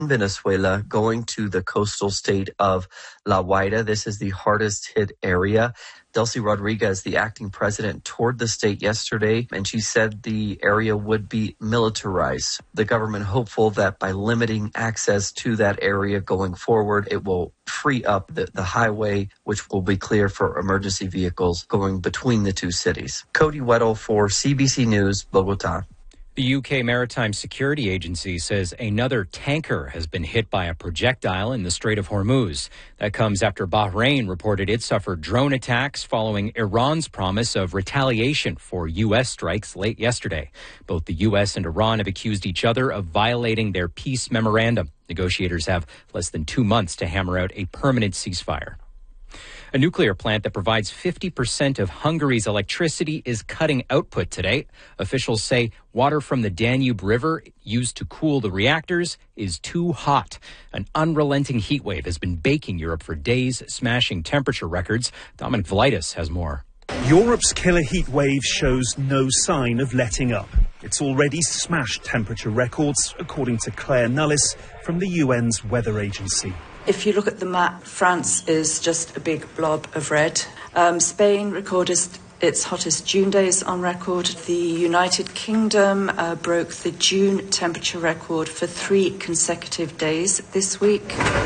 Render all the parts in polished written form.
Venezuela going to the coastal state of La Guaira. This is the hardest hit area. Delcy Rodriguez, the acting president, toured the state yesterday, and she said the area would be militarized. The government hopeful that by limiting access to that area going forward, it will free up the highway, which will be clear for emergency vehicles going between the two cities. Cody Weddle for CBC News, Bogota. The UK Maritime Security Agency says another tanker has been hit by a projectile in the Strait of Hormuz. That comes after Bahrain reported it suffered drone attacks following Iran's promise of retaliation for U.S. strikes late yesterday. Both the U.S. and Iran have accused each other of violating their peace memorandum. Negotiators have less than 2 months to hammer out a permanent ceasefire. A nuclear plant that provides 50% of Hungary's electricity is cutting output today. Officials say water from the Danube River used to cool the reactors is too hot. An unrelenting heat wave has been baking Europe for days, smashing temperature records. Dominic Velitis has more. Europe's killer heat wave shows no sign of letting up. It's already smashed temperature records, according to Claire Nullis from the UN's weather agency. If you look at the map, France is just a big blob of red. Spain recorded its hottest June days on record. The United Kingdom broke the June temperature record for 3 consecutive days this week.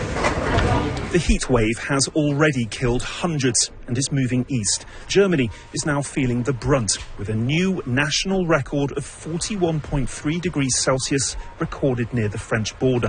The heat wave has already killed hundreds and is moving east. Germany is now feeling the brunt, with a new national record of 41.3 degrees Celsius recorded near the French border.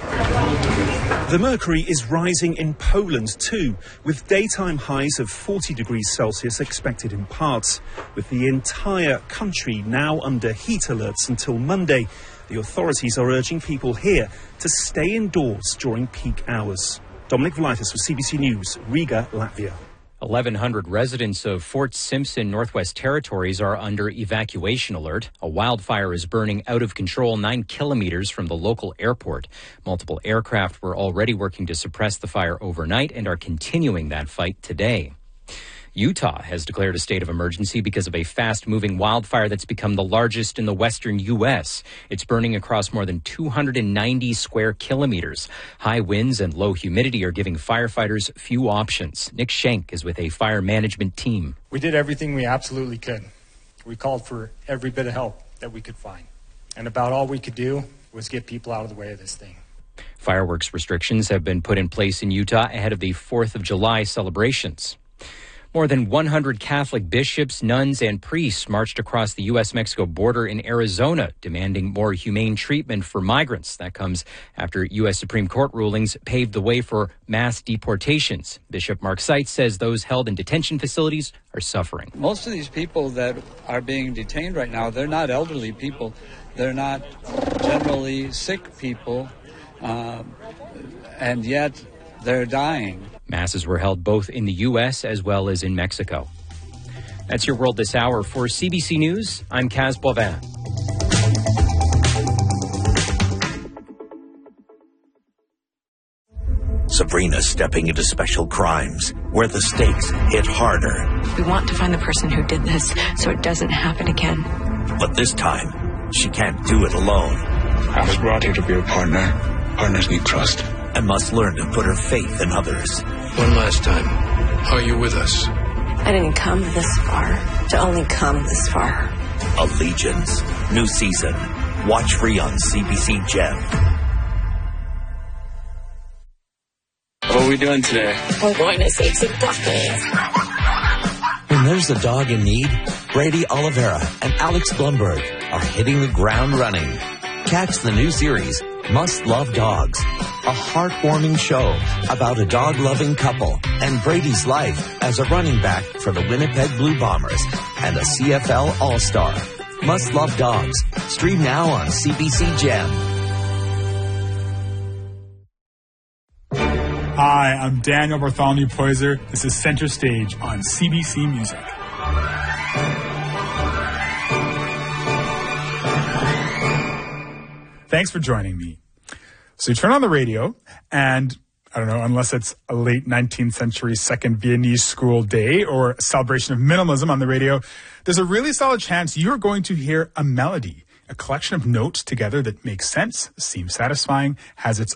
The mercury is rising in Poland too, with daytime highs of 40 degrees Celsius expected in parts. With the entire country now under heat alerts until Monday, the authorities are urging people here to stay indoors during peak hours. Dominic Velitis for CBC News, Riga, Latvia. 1,100 residents of Fort Simpson, Northwest Territories are under evacuation alert. A wildfire is burning out of control 9 kilometers from the local airport. Multiple aircraft were already working to suppress the fire overnight and are continuing that fight today. Utah has declared a state of emergency because of a fast-moving wildfire that's become the largest in the western U.S. It's burning across more than 290 square kilometers. High winds and low humidity are giving firefighters few options. Nick Schenk is with a fire management team. We did everything we absolutely could. We called for every bit of help that we could find. And about all we could do was get people out of the way of this thing. Fireworks restrictions have been put in place in Utah ahead of the 4th of July celebrations. More than 100 Catholic bishops, nuns, and priests marched across the U.S.-Mexico border in Arizona, demanding more humane treatment for migrants. That comes after U.S. Supreme Court rulings paved the way for mass deportations. Bishop Mark Seitz says those held in detention facilities are suffering. Most of these people that are being detained right now, they're not elderly people. They're not generally sick people, and yet they're dying. Masses were held both in the U.S. as well as in Mexico. That's your World This Hour. For CBC News, I'm Kaz Boivin. Sabrina stepping into special crimes, where the stakes hit harder. We want to find the person who did this so it doesn't happen again. But this time, she can't do it alone. I was brought here to be a partner. Partners need trust. And must learn to put her faith in others. One last time, are you with us? I didn't come this far to only come this far. Allegiance. New season. Watch free on CBC Gem. What are we doing today? We're going to save some puppies. When there's a dog in need, Brady Oliveira and Alex Blumberg are hitting the ground running. Catch the new series, Must Love Dogs, a heartwarming show about a dog-loving couple and Brady's life as a running back for the Winnipeg Blue Bombers and a CFL All-Star. Must Love Dogs. Stream now on CBC Gem. Hi, I'm Daniel Bartholomew Poyser. This is Center Stage on CBC Music. Thanks for joining me. So you turn on the radio, and I don't know, unless it's a late 19th century second Viennese school day or a celebration of minimalism on the radio, there's a really solid chance you're going to hear a melody. a collection of notes together that makes sense, seems satisfying, has its